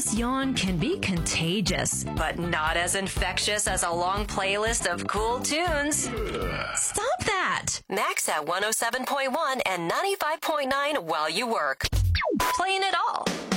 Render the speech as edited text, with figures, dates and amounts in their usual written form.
this yawn can be contagious, but not as infectious as a long playlist of cool tunes. Stop that! Max at 107.1 and 95.9 while you work. Playing it all.